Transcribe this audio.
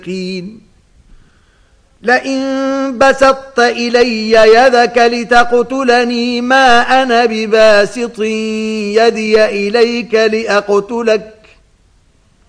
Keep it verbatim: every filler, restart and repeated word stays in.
لئن بسطت إلي يدك لتقتلني ما أنا بباسط يدي إليك لأقتلك